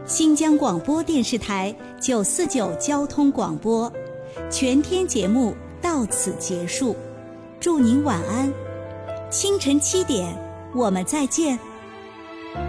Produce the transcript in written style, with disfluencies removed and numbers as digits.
新疆广播电视台949交通广播，全天节目到此结束，祝您晚安。清晨7点，我们再见。